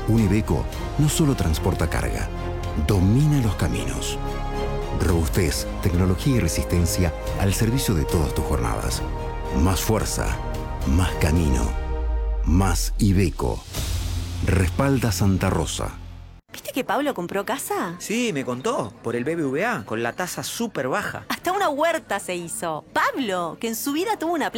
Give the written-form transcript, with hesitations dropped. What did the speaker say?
Un Iveco no solo transporta carga, domina los caminos. Robustez, tecnología y resistencia al servicio de todas tus jornadas. Más fuerza, más camino, más Iveco. Respalda Santa Rosa. ¿Viste que Pablo compró casa? Sí, me contó, por el BBVA, con la tasa súper baja. Hasta una huerta se hizo. Pablo, que en su vida tuvo una